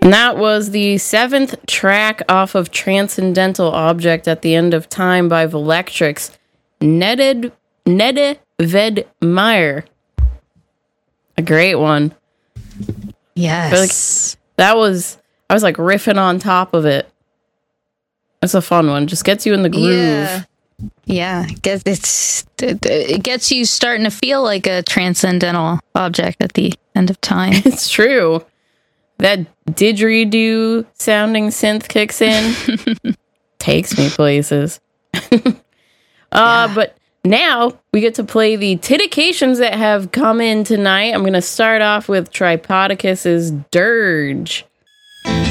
And that was the 7th track off of Transcendental Object at the End of Time by Velectrix. Nede Vedmeyer. A great one. Yes. I was like riffing on top of it. It's a fun one. Just gets you in the groove. Yeah. It gets you starting to feel like a transcendental object at the end of time. It's true. That didgeridoo sounding synth kicks in. Takes me places. But now we get to play the titications that have come in tonight. I'm going to start off with Tripodicus's Dirge.